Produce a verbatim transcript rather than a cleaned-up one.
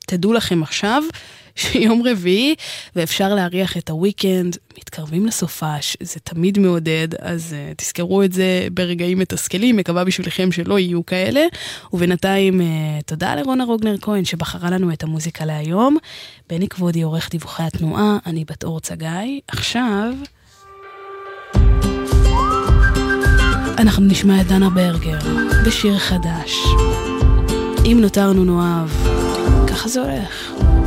תדעו לכם עכשיו שיום רביעי, ואפשר להריח את הוויקנד, מתקרבים לסופש, זה תמיד מעודד, אז uh, תזכרו את זה ברגעים מתסכלים, מקווה בשבילכם שלא יהיו כאלה, ובינתיים uh, תודה לרונה רוגנר כהן שבחרה לנו את המוזיקה להיום, בני כבודי עורך דיווחי התנועה, אני בת אור צגאי, עכשיו אנחנו נשמע את דנה ברגר בשיר חדש, אם נותרנו נאהב, ככה זה הולך.